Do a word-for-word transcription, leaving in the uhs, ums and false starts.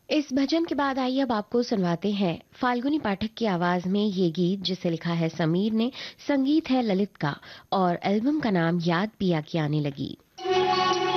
इस भजन के बाद आइए अब आपको सुनवाते हैं फाल्गुनी पाठक की आवाज में ये गीत, जिसे लिखा है समीर ने, संगीत है ललित का, और एल्बम का नाम याद पिया की आने लगी।